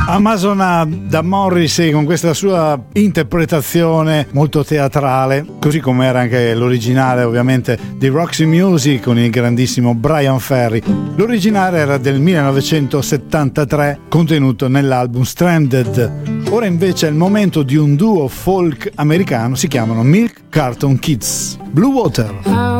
Amazona da Morrissey con questa sua interpretazione molto teatrale, così come era anche l'originale ovviamente di Roxy Music con il grandissimo Brian Ferry. L'originale era del 1973, contenuto nell'album Stranded. Ora invece è il momento di un duo folk americano, si chiamano Milk Carton Kids. Blue Water.